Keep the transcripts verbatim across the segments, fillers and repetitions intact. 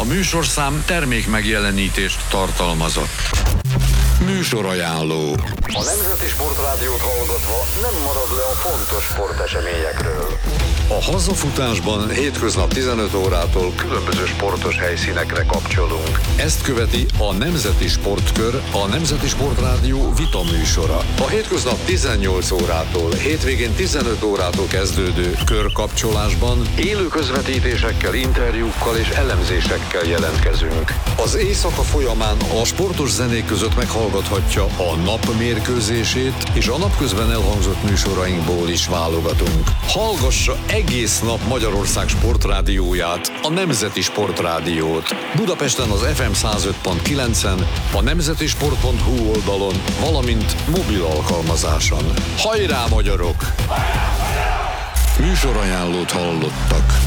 műsorszám termék megjelenítést tartalmazott. Műsorajánló. A Nemzeti Sportrádiót hallgatva nem marad le a fontos sporteseményekről. A hazafutásban hétköznap tizenöt órától Különböző sportos helyszínekre kapcsolunk. ezt követi a Nemzeti Sportkör, a Nemzeti Sportrádió vita műsora. A hétköznap tizennyolc órától, hétvégén tizenöt órától kezdődő körkapcsolásban Élő közvetítésekkel, interjúkkal és elemzésekkel jelentkezünk. az éjszaka folyamán a sportos zenék között meghallgathatja a nap mérkőzését, és a napközben elhangzott műsorainkból is válogatunk. Hallgassa egész nap Magyarország sportrádióját, a Nemzeti Sportrádiót. Budapesten az ef em száz öt pont kilencen, a nemzetisport pont hu oldalon, valamint mobil alkalmazáson. Hajrá, magyarok! Műsorajánlót hallottak.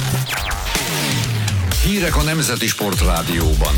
Hírek a Nemzeti Sportrádióban.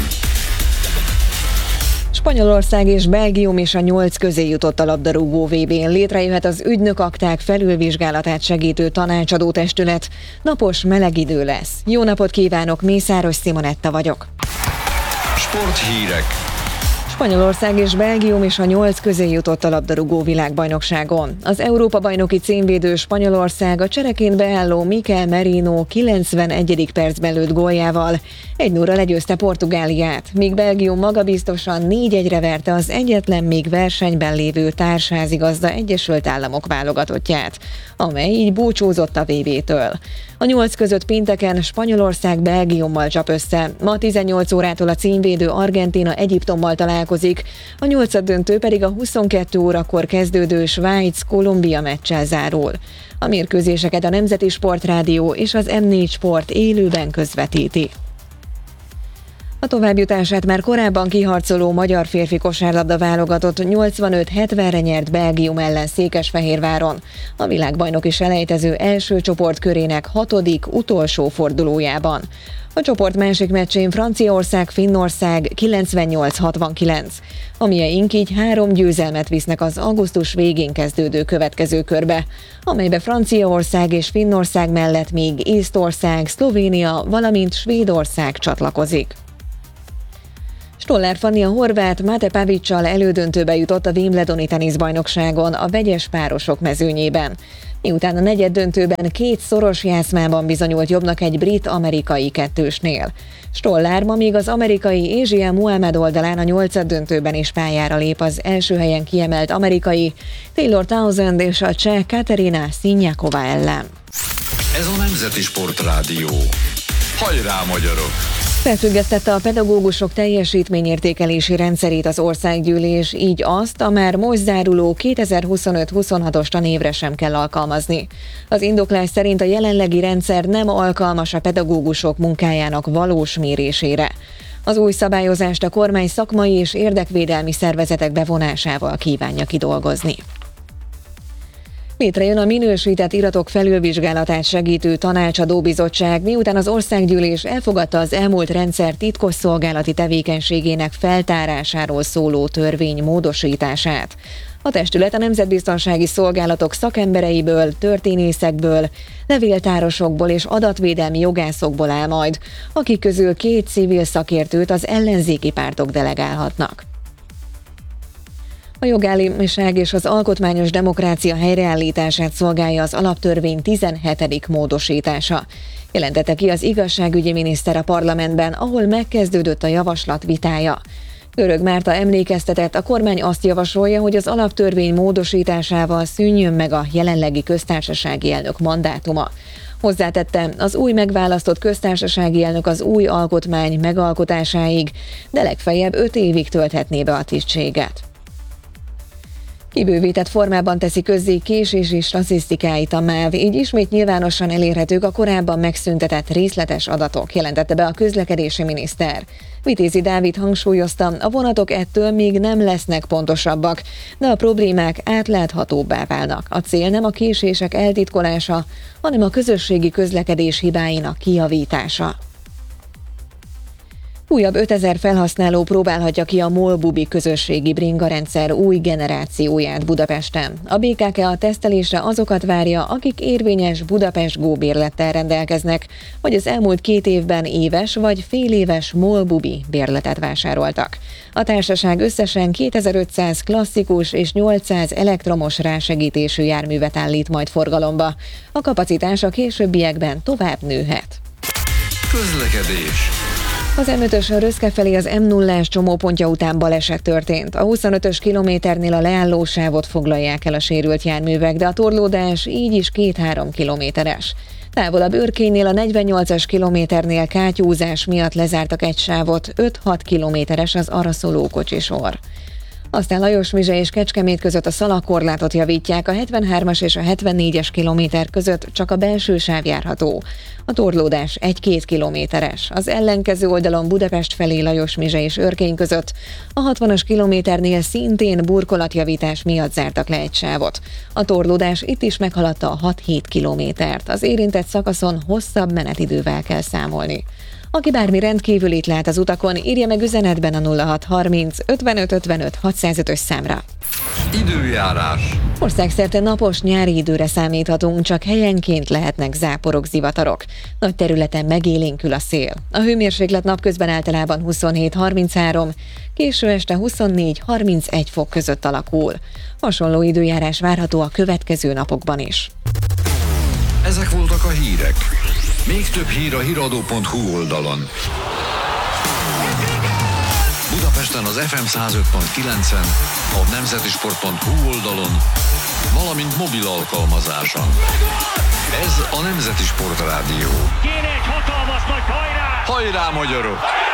Spanyolország és Belgium is a nyolc közé jutott a labdarúgó vé bén. Létrejöhet az ügynökakták felülvizsgálatát segítő tanácsadó testület. Napos, meleg idő lesz. Jó napot kívánok, Mészáros Simonetta vagyok. Sporthírek. Spanyolország és Belgium is a nyolc közé jutott a labdarúgó világbajnokságon. Az Európa-bajnoki címvédő Spanyolország a csereként beálló Mikel Merino kilencvenegyedik percben lőtt góljával egy nulla legyőzte Portugáliát, míg Belgium magabiztosan négy egyre verte az egyetlen még versenyben lévő társházigazda Egyesült Államok válogatottját, amely így búcsúzott a vé bétől. A nyolc között pénteken Spanyolország Belgiummal csap össze, ma tizennyolc órától a címvédő Argentína Egyiptommal találkozik, a nyolcaddöntő pedig a huszonkettő órakor kezdődő Svájc-Kolumbia meccsel zárul. A mérkőzéseket a Nemzeti Sportrádió és az em négy Sport élőben közvetíti. A továbbjutását már korábban kiharcoló magyar férfi kosárlabda válogatott nyolcvanöt hetvenre nyert Belgium ellen Székesfehérváron, a világbajnoki selejtező első csoportkörének hatodik, utolsó fordulójában. A csoport másik meccsén Franciaország-Finnország kilencvennyolc hatvankilenc, amilyeink így három győzelmet visznek az augusztus végén kezdődő következő körbe, amelybe Franciaország és Finnország mellett még Észtország, Szlovénia, valamint Svédország csatlakozik. Stoller Fanni a horvát Mate Pavićsal elődöntőbe jutott a Wimbledoni teniszbajnokságon a vegyes párosok mezőnyében, miután a negyeddöntőben két szoros játszmában bizonyult jobbnak egy brit-amerikai kettősnél. Stoller ma még az amerikai Asia Muhammad oldalán a nyolcaddöntőben is pályára lép az első helyen kiemelt amerikai Taylor Townsend és a cseh Katerina Siniakova ellen. Ez a Nemzeti Sportrádió. Hajrá, magyarok! Felfüggesztette a pedagógusok teljesítményértékelési rendszerét az országgyűlés, így azt a már most záruló kétezer-huszonöt huszonhatos tanévre sem kell alkalmazni. Az indoklás szerint a jelenlegi rendszer nem alkalmas a pedagógusok munkájának valós mérésére. Az új szabályozást a kormány szakmai és érdekvédelmi szervezetek bevonásával kívánja kidolgozni. Létrejön a minősített iratok felülvizsgálatát segítő tanácsadóbizottság, miután az országgyűlés elfogadta az elmúlt rendszer titkosszolgálati tevékenységének feltárásáról szóló törvény módosítását. A testület a nemzetbiztonsági szolgálatok szakembereiből, történészekből, levéltárosokból és adatvédelmi jogászokból áll majd, akik közül két civil szakértőt az ellenzéki pártok delegálhatnak. A jogállamiság és az alkotmányos demokrácia helyreállítását szolgálja az alaptörvény tizenhetedik módosítása. Jelentette ki az igazságügyi miniszter a parlamentben, ahol megkezdődött a javaslat vitája. Görög Márta emlékeztetett, a kormány azt javasolja, hogy az alaptörvény módosításával szűnjön meg a jelenlegi köztársasági elnök mandátuma. Hozzátette, az új megválasztott köztársasági elnök az új alkotmány megalkotásáig, de legfeljebb öt évig tölthetné be a tisztséget. Kibővített formában teszi közzé késési statisztikáit a MÁV, így ismét nyilvánosan elérhetők a korábban megszüntetett részletes adatok, jelentette be a közlekedési miniszter. Vitézi Dávid hangsúlyozta, a vonatok ettől még nem lesznek pontosabbak, de a problémák átláthatóbbá válnak. A cél nem a késések eltitkolása, hanem a közösségi közlekedés hibáinak kijavítása. Újabb ötezer felhasználó próbálhatja ki a MOL-Bubi közösségi bringarendszer új generációját Budapesten. A bé ká ká a tesztelésre azokat várja, akik érvényes Budapest Go bérlettel rendelkeznek, vagy az elmúlt két évben éves vagy féléves MOL-Bubi bérletet vásároltak. A társaság összesen kétezer-ötszáz klasszikus és nyolcszáz elektromos rásegítésű járművet állít majd forgalomba. A kapacitás a későbbiekben tovább nőhet. Közlekedés. Az em ötösön Röszke felé az em nullás csomópontja után baleset történt. A huszonötös kilométernél a leállósávot foglalják el a sérült járművek, de a torlódás így is két-három kilométeres. Távolabb Őrkénynél a negyvennyolcas kilométernél kátyúzás miatt lezártak egy sávot, öt-hat kilométeres az arra szóló kocsisor. Aztán Lajosmizse és Kecskemét között a szalagkorlátot javítják, a hetvenhármas és a hetvennégyes kilométer között csak a belső sáv járható. A torlódás egy-két kilométeres. Az ellenkező oldalon Budapest felé Lajosmizse és Őrkény között a hatvanas kilométernél szintén burkolatjavítás miatt zártak le egy sávot. A torlódás itt is meghaladta a hat-hét kilométert. Az érintett szakaszon hosszabb menetidővel kell számolni. Aki bármi rendkívülit lát az utakon, írja meg üzenetben a nulla hat harminc ötvenöt ötvenöt hatszázötös számra. Időjárás. Országszerte napos nyári időre számíthatunk, csak helyenként lehetnek záporok, zivatarok. Nagy területen megélénkül a szél. A hőmérséklet napközben általában huszonhét-harminchárom, késő este huszonnégy-harmincegy fok között alakul. Hasonló időjárás várható a következő napokban is. Ezek voltak a hírek. Még több hír a híradó pont hu oldalon. Budapesten az ef em száz öt pont kilencen, a nemzetisport pont hu oldalon, valamint mobil alkalmazáson. Ez a Nemzeti Sport Rádió. Kéne egy hatalmas nagy hajrá! Hajrá, magyarok!